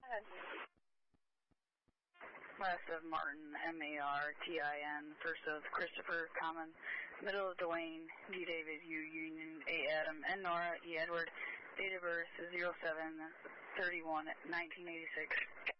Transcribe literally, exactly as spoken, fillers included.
Last of Martin, M A R T I N. First of Christopher, Common. Middle of Dwayne, D. David, U. Union, A. Adam, N. Nora, E. Edward. Date of birth zero seven thirty-one nineteen eighty-six.